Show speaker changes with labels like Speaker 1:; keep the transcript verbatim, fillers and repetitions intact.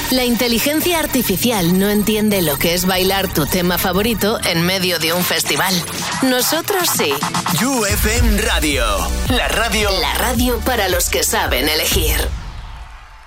Speaker 1: La inteligencia artificial no entiende lo que es bailar tu tema favorito en medio de un festival. Nosotros sí.
Speaker 2: U F M Radio. La radio.
Speaker 1: La radio para los que saben elegir.